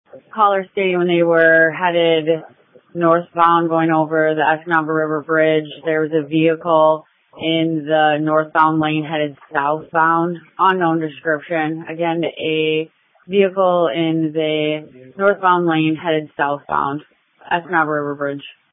Caller stating when they were headed northbound going over the Escanaba River Bridge, there was a vehicle in the northbound lane headed southbound, unknown description. Again, a vehicle in the northbound lane headed southbound, Escanaba River Bridge.